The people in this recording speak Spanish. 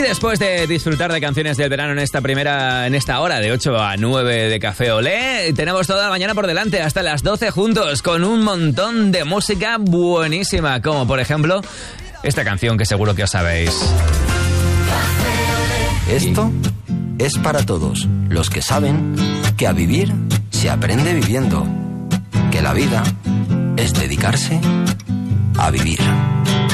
después de disfrutar de canciones del verano en esta hora de 8 a 9 de Café Olé, tenemos toda la mañana por delante hasta las 12 juntos con un montón de música buenísima, como por ejemplo esta canción que seguro que os sabéis. Esto es para todos los que saben que a vivir se aprende viviendo, que la vida es dedicarse a vivir.